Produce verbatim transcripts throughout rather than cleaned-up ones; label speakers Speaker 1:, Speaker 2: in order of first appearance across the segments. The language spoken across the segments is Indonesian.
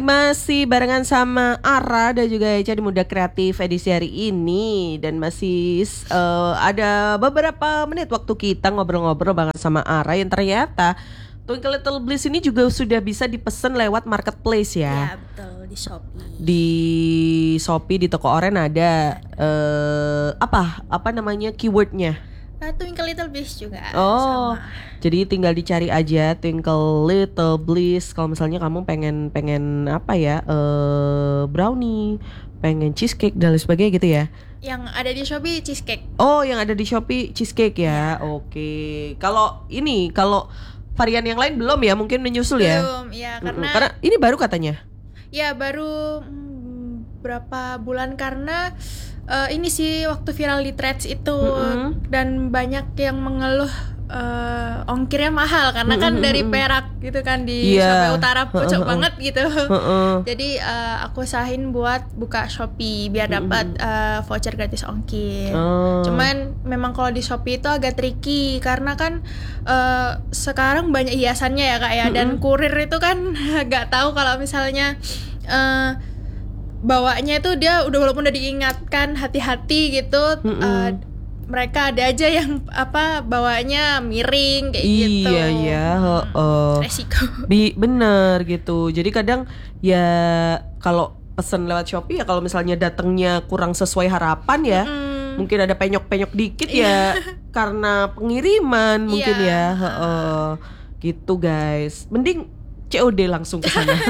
Speaker 1: Masih barengan sama Ara dan juga Eca di Muda Kreatif edisi hari ini. Dan masih uh, ada beberapa menit waktu kita ngobrol-ngobrol banget sama Ara yang ternyata Twinkle Little Bliss ini juga sudah bisa dipesan lewat marketplace ya.
Speaker 2: Ya betul, di Shopee.
Speaker 1: Di Shopee, di toko Oren ada uh, apa apa namanya keywordnya?
Speaker 2: Uh, Twinkle Little Bliss juga.
Speaker 1: Oh,
Speaker 2: sama.
Speaker 1: Jadi tinggal dicari aja Twinkle Little Bliss. Kalau misalnya kamu pengen pengen apa ya, uh, brownie, pengen cheesecake dan lain sebagainya gitu ya.
Speaker 2: Yang ada di Shopee cheesecake.
Speaker 1: Oh, yang ada di Shopee cheesecake ya. Oke. Kalau ini kalau varian yang lain belum ya, mungkin menyusul ya.
Speaker 2: Belum, ya karena
Speaker 1: karena ini baru katanya.
Speaker 2: Ya baru hmm, berapa bulan karena uh, ini sih waktu viral di Threads itu mm-hmm. dan banyak yang mengeluh uh, ongkirnya mahal karena kan mm-hmm. dari Perak gitu kan di yeah. Shopee Utara pucuk banget gitu. Jadi uh, aku usahain buat buka Shopee biar dapat uh, voucher gratis ongkir. Oh. Cuman memang kalau di Shopee itu agak tricky karena kan uh, sekarang banyak hiasannya ya Kak ya, mm-hmm. dan kurir itu kan nggak tahu kalau misalnya uh, bawanya itu dia udah walaupun udah diingatkan hati-hati gitu, mm-hmm. uh, mereka ada aja yang apa bawanya miring kayak
Speaker 1: iya,
Speaker 2: gitu.
Speaker 1: Iya ya, uh,
Speaker 2: resiko.
Speaker 1: Bi bener gitu. Jadi kadang ya kalau pesen lewat Shopee ya kalau misalnya datangnya kurang sesuai harapan ya, mm. mungkin ada penyok-penyok dikit ya karena pengiriman mungkin ya, uh, uh, gitu guys. Mending C O D langsung ke sana.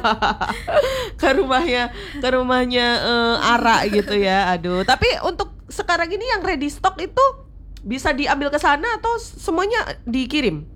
Speaker 1: ke rumahnya ke rumahnya uh, Ara gitu ya. Aduh, tapi untuk sekarang ini yang ready stock itu bisa diambil ke sana atau semuanya dikirim?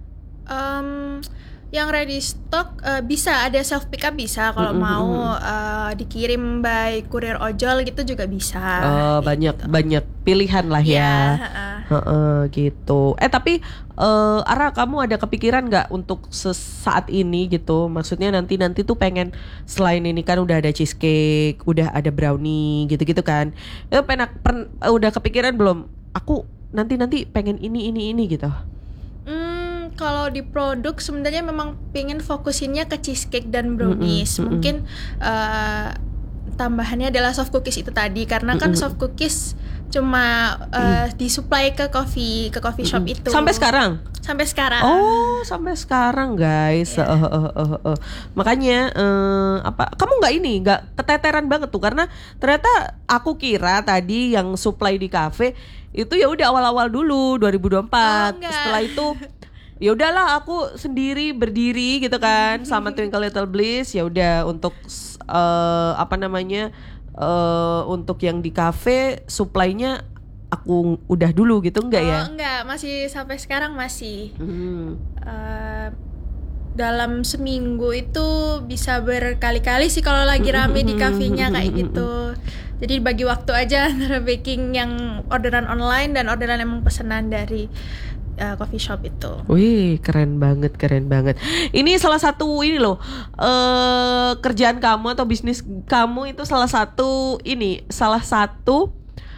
Speaker 2: Um, yang ready stock uh, bisa ada self pick up bisa kalau mm-hmm. mau uh, dikirim by kurir ojol gitu juga bisa.
Speaker 1: Oh,
Speaker 2: gitu.
Speaker 1: banyak banyak pilihan lah ya.
Speaker 2: Ya uh.
Speaker 1: Uh-uh, gitu. Eh tapi uh, Ara, kamu ada kepikiran nggak untuk sesaat ini gitu? Maksudnya nanti nanti tuh pengen selain ini kan udah ada cheesecake, udah ada brownie gitu-gitu kan? Eh, penak, per, uh, udah kepikiran belum? Aku nanti nanti pengen ini ini ini gitu.
Speaker 2: Hmm, kalau di produk sebenarnya memang pengen fokusinnya ke cheesecake dan brownies. Mm-mm, Mungkin uh, tambahannya adalah soft cookies itu tadi karena kan mm-mm. soft cookies cuma uh, mm. disuplai ke coffee ke coffee shop mm-mm. itu.
Speaker 1: Sampai sekarang?
Speaker 2: Sampai sekarang.
Speaker 1: Oh, sampai sekarang guys. Yeah. Uh, uh, uh, uh. Makanya uh, apa? Kamu nggak ini nggak keteteran banget tuh karena ternyata aku kira tadi yang supply di cafe itu ya udah awal-awal dulu dua ribu dua puluh empat. Oh, setelah itu ya udahlah aku sendiri berdiri gitu kan sama Twinkle Little Bliss. Ya udah untuk uh, apa namanya uh, untuk yang di cafe supply-nya aku udah dulu gitu enggak
Speaker 2: oh,
Speaker 1: ya?
Speaker 2: Enggak, masih sampai sekarang masih.
Speaker 1: Hmm.
Speaker 2: Uh, dalam seminggu itu bisa berkali-kali sih kalau lagi rame di kafenya kayak gitu. Jadi bagi waktu aja antara baking yang orderan online dan orderan emang pesanan dari uh, coffee shop itu.
Speaker 1: Wih, keren banget, keren banget. Ini salah satu ini loh, uh, kerjaan kamu atau bisnis kamu itu salah satu ini, salah satu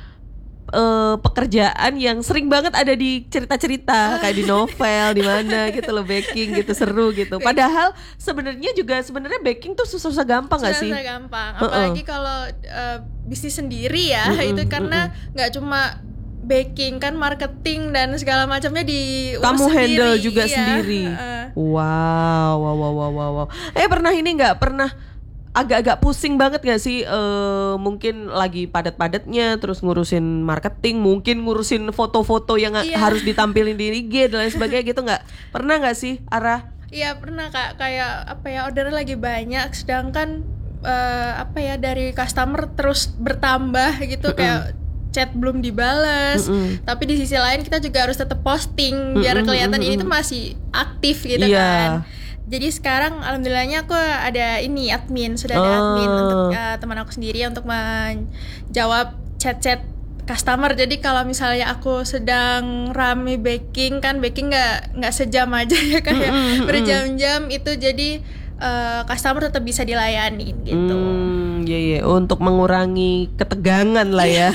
Speaker 1: Uh, pekerjaan yang sering banget ada di cerita-cerita kayak di novel di mana gitu loh, baking gitu seru gitu. Padahal sebenarnya juga sebenarnya baking tuh susah-susah gampang nggak sih?
Speaker 2: Susah gampang, apalagi uh-uh. kalau uh, bisnis sendiri ya uh-uh, itu karena nggak uh-uh. cuma baking kan, marketing dan segala macamnya di
Speaker 1: kamu
Speaker 2: sendiri,
Speaker 1: handle juga
Speaker 2: iya.
Speaker 1: sendiri.
Speaker 2: Uh.
Speaker 1: Wow, wow, wow, wow, wow. Eh pernah ini nggak pernah agak-agak pusing banget gak sih uh, mungkin lagi padat-padatnya terus ngurusin marketing, mungkin ngurusin foto-foto yang yeah. harus ditampilin di I G dan lain sebagainya gitu nggak? Pernah nggak sih Ara?
Speaker 2: Iya pernah Kak, kayak apa ya, ordernya lagi banyak sedangkan uh, apa ya dari customer terus bertambah gitu, mm-mm. kayak chat belum dibales, mm-mm. tapi di sisi lain kita juga harus tetap posting biar mm-mm, kelihatan mm-mm. ini tuh masih aktif gitu yeah. kan. Jadi sekarang alhamdulillahnya aku ada ini admin, sudah ada oh. admin untuk uh, teman aku sendiri untuk menjawab chat-chat customer. Jadi kalau misalnya aku sedang rame baking kan, baking nggak nggak sejam aja ya kayak mm-hmm. berjam-jam itu, jadi uh, customer tetap bisa dilayani gitu.
Speaker 1: Hmm, iya iya, untuk mengurangi ketegangan lah ya.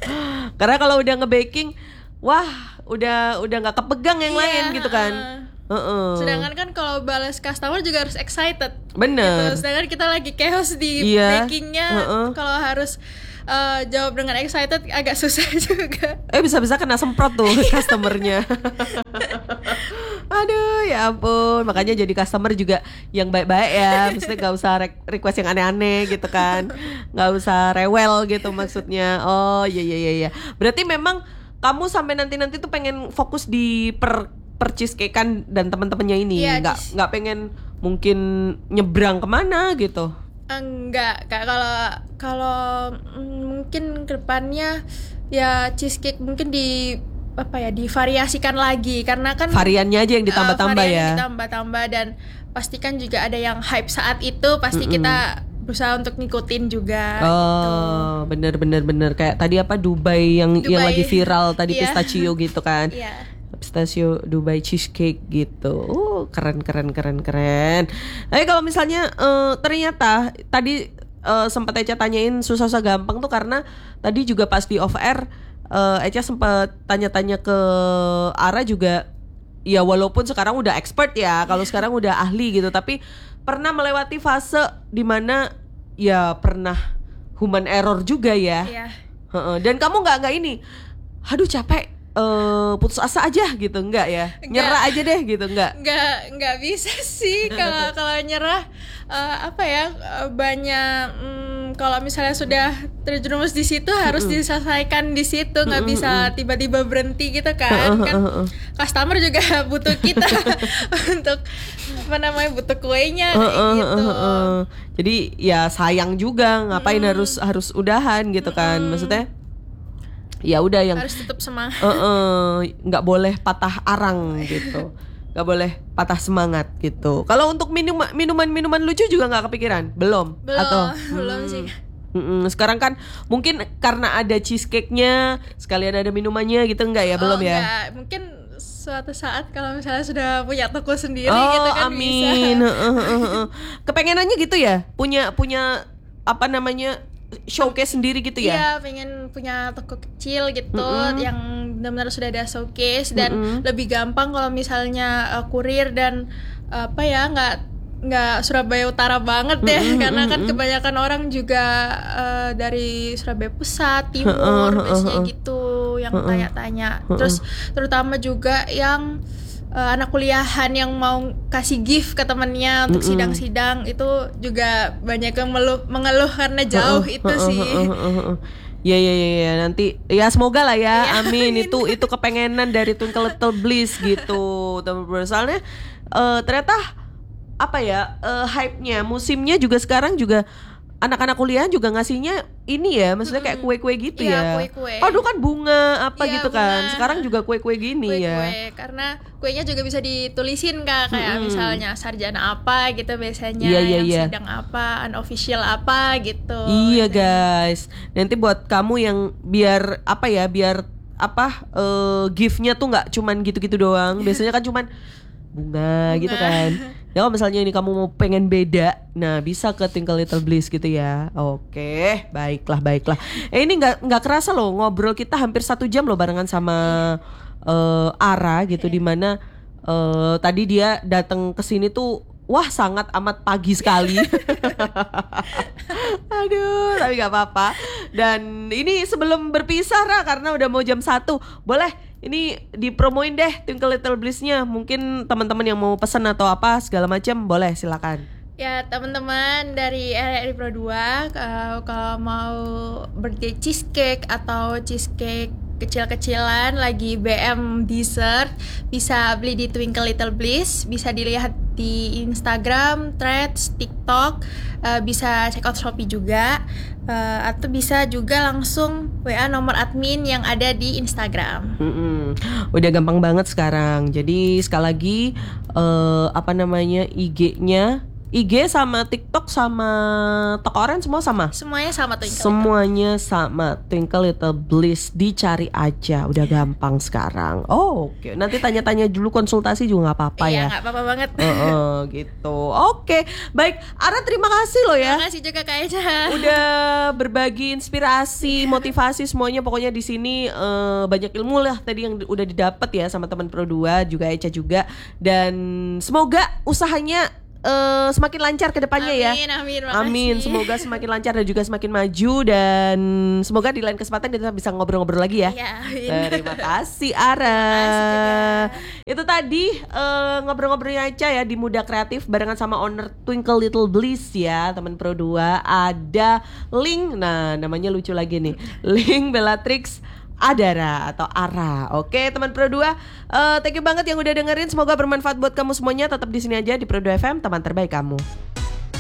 Speaker 1: Karena kalau udah nge-baking, wah udah udah nggak kepegang yang yeah. lain gitu kan. Uh-uh.
Speaker 2: Sedangkan kan kalau balas customer juga harus excited.
Speaker 1: Bener.
Speaker 2: Gitu. Sedangkan kita lagi chaos di
Speaker 1: Iya.
Speaker 2: backingnya,
Speaker 1: Uh-uh.
Speaker 2: kalau harus uh, jawab dengan excited agak susah juga.
Speaker 1: Eh bisa-bisa kena semprot tuh customernya. Aduh ya ampun, makanya jadi customer juga yang baik-baik ya. Maksudnya gak usah re- request yang aneh-aneh gitu kan, gak usah rewel gitu maksudnya. Oh iya iya iya. Berarti memang kamu sampai nanti-nanti tuh pengen fokus di per per cheesecake-an dan teman-temannya ini,
Speaker 2: Iya,
Speaker 1: nggak
Speaker 2: cheese-
Speaker 1: nggak pengen mungkin nyebrang kemana gitu.
Speaker 2: Enggak, kayak kalau kalau mm, mungkin kedepannya ya cheesecake mungkin di apa ya divariasikan lagi, karena kan
Speaker 1: Variannya aja yang ditambah-tambah
Speaker 2: uh, varian
Speaker 1: ya.
Speaker 2: yang ditambah-tambah, dan pastikan juga ada yang hype saat itu, pasti
Speaker 1: Mm-mm.
Speaker 2: kita berusaha untuk ngikutin juga.
Speaker 1: Oh, bener bener bener kayak tadi apa Dubai yang yang
Speaker 2: Dubai.
Speaker 1: lagi viral tadi
Speaker 2: Iya.
Speaker 1: pistachio gitu kan.
Speaker 2: Iya.
Speaker 1: Pistachio Dubai cheesecake gitu. Oh, keren keren keren keren. Tapi kalau misalnya eh, ternyata tadi eh, sempat Eca tanyain susah-susah gampang tuh karena tadi juga pas di off air eh, Eca sempat tanya-tanya ke Ara juga. Ya walaupun sekarang udah expert ya, kalau sekarang udah ahli gitu, tapi pernah melewati fase dimana ya pernah human error juga ya.
Speaker 2: Iya.
Speaker 1: Heeh. Dan kamu nggak nggak ini, aduh capek, eh, putus asa aja gitu, nggak ya?
Speaker 2: Nggak.
Speaker 1: Nyerah aja deh gitu, nggak?
Speaker 2: nggak nggak bisa sih kalau kalau nyerah. Eh, apa ya eh, banyak mm, kalau misalnya sudah terjerumus di situ harus diselesaikan di situ, nggak bisa tiba-tiba berhenti gitu kan. Kan customer juga butuh kita untuk apa namanya, butuh kuenya kayak
Speaker 1: Heeh,
Speaker 2: gitu.
Speaker 1: heeh, heeh. Jadi ya sayang juga, ngapain harus harus udahan gitu kan? Maksudnya ya udah yang
Speaker 2: Harus tetap semangat.
Speaker 1: eh, eh, nggak boleh patah arang gitu, nggak boleh patah semangat gitu. Kalau untuk minum minuman-minuman lucu juga nggak kepikiran, belum?
Speaker 2: Belum,
Speaker 1: Atau
Speaker 2: belum
Speaker 1: Hmm.
Speaker 2: sih.
Speaker 1: Mm-mm. Sekarang kan mungkin karena ada cheesecake-nya sekalian ada minumannya gitu, enggak ya? Belum
Speaker 2: Oh,
Speaker 1: ya?
Speaker 2: enggak. Mungkin suatu saat kalau misalnya sudah punya toko sendiri
Speaker 1: Oh
Speaker 2: gitu kan
Speaker 1: amin.
Speaker 2: bisa.
Speaker 1: Heeh, heeh, heeh. Kepengenannya gitu ya? Punya punya apa namanya, showcase sendiri gitu ya?
Speaker 2: Iya, pengen punya toko kecil gitu
Speaker 1: Mm-mm.
Speaker 2: yang benar-benar sudah ada showcase, dan
Speaker 1: Mm-mm.
Speaker 2: lebih gampang kalau misalnya uh, kurir dan uh, apa ya, nggak nggak Surabaya Utara banget deh.
Speaker 1: Mm-mm,
Speaker 2: Karena kan
Speaker 1: mm-mm.
Speaker 2: kebanyakan orang juga uh, dari Surabaya Pusat,
Speaker 1: Heeh,
Speaker 2: Timur,
Speaker 1: heeh,
Speaker 2: biasanya
Speaker 1: heeh.
Speaker 2: gitu yang
Speaker 1: Heeh.
Speaker 2: tanya-tanya.
Speaker 1: Heeh.
Speaker 2: Terus terutama juga yang uh, anak kuliahan yang mau kasih gift ke temennya untuk
Speaker 1: Mm-mm.
Speaker 2: sidang-sidang, itu juga banyak yang melu- mengeluh karena jauh
Speaker 1: Heeh,
Speaker 2: itu
Speaker 1: heeh,
Speaker 2: sih.
Speaker 1: heeh, heeh, heeh. Ya ya ya ya nanti ya semoga lah ya,
Speaker 2: Iya,
Speaker 1: amin.
Speaker 2: amin.
Speaker 1: Itu itu kepengenan dari Twinkle Little Bliss gitu, teman-teman. Soalnya eh, ternyata apa ya, eh, hype-nya musimnya juga sekarang juga anak-anak kuliah juga ngasihnya ini ya, maksudnya kayak kue-kue gitu
Speaker 2: Iya,
Speaker 1: ya.
Speaker 2: kue-kue.
Speaker 1: Aduh kan bunga apa
Speaker 2: Iya,
Speaker 1: gitu kan.
Speaker 2: bunga.
Speaker 1: Sekarang juga kue-kue gini ya.
Speaker 2: Kue-kue, karena kuenya juga bisa ditulisin Kak, kayak
Speaker 1: Mm-mm.
Speaker 2: misalnya sarjana apa gitu biasanya,
Speaker 1: Iya, iya,
Speaker 2: yang
Speaker 1: iya.
Speaker 2: sidang apa, unofficial apa gitu.
Speaker 1: Iya
Speaker 2: Biasanya.
Speaker 1: guys, nanti buat kamu yang biar apa ya, biar apa eh, gift-nya tuh nggak cuman gitu-gitu doang. Biasanya kan cuman bunga,
Speaker 2: Bunga.
Speaker 1: gitu kan. Ya kalau misalnya ini kamu mau pengen beda, nah bisa ke Twinkle Little Bliss gitu ya. Oke, baiklah baiklah. Eh ini nggak nggak kerasa loh, ngobrol kita hampir satu jam loh barengan sama eh, Ara gitu, dimana eh, tadi dia datang ke sini tuh wah sangat amat pagi sekali. Aduh, tapi gak apa-apa. Dan ini sebelum berpisah Ra, karena udah mau jam satu, boleh ini dipromoin deh Twinkle Little Bliss-nya. Mungkin teman-teman yang mau pesan atau apa segala macam, boleh silakan.
Speaker 2: Ya teman-teman dari R R I Pro dua, kalau, kalau mau birthday cheesecake atau cheesecake kecil-kecilan lagi B M dessert, bisa beli di Twinkle Little Bliss. Bisa dilihat di Instagram, Threads, TikTok, uh, bisa check out Shopee juga, uh, atau bisa juga langsung W A nomor admin yang ada di Instagram.
Speaker 1: Mm-mm. Udah gampang banget sekarang. Jadi sekali lagi eh, apa namanya I G-nya I G sama TikTok sama Toko Oren semua sama?
Speaker 2: Semuanya sama Twinkle
Speaker 1: Semuanya sama Twinkle Little Bliss, dicari aja, udah gampang sekarang. Oh, oke. Okay. Nanti tanya-tanya dulu, konsultasi juga nggak apa-apa
Speaker 2: iya,
Speaker 1: ya.
Speaker 2: Iya nggak apa-apa banget.
Speaker 1: Uh, uh, gitu. Oke, okay. Baik. Ara terima kasih loh ya.
Speaker 2: Terima kasih juga Kak Eca.
Speaker 1: Udah berbagi inspirasi, motivasi semuanya. Pokoknya di sini uh, banyak ilmu lah tadi yang udah didapat ya sama teman Pro dua, juga Eca juga. Dan semoga usahanya Uh, semakin lancar ke depannya ya.
Speaker 2: Amin, amin, makasih.
Speaker 1: Amin, semoga semakin lancar dan juga semakin maju. Dan semoga di lain kesempatan kita bisa ngobrol-ngobrol lagi ya.
Speaker 2: Ya,
Speaker 1: terima kasih Ara.
Speaker 2: Terima kasih
Speaker 1: Itu tadi uh, ngobrol-ngobrolnya aja ya di Muda Kreatif barengan sama owner Twinkle Little Bliss ya, teman Pro dua. Ada link, nah namanya lucu lagi nih, link Bellatrix Adara atau Ara. Oke teman Pro dua, uh, thank you banget yang udah dengerin. Semoga bermanfaat buat kamu semuanya. Tetap di sini aja di Pro dua F M, teman terbaik kamu.